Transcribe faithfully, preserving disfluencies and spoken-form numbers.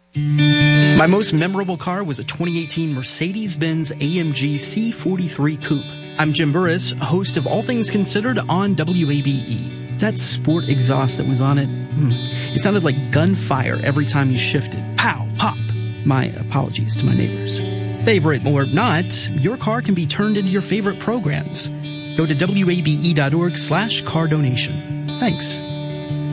My most memorable car was a twenty eighteen Mercedes-Benz A M G C forty-three Coupe. I'm Jim Burris, host of All Things Considered on W A B E. That sport exhaust that was on it, mm, it sounded like gunfire every time you shifted. Pow, pop. My apologies to my neighbors. Favorite or not, your car can be turned into your favorite programs. Go to W A B E dot org slash car donation. Thanks.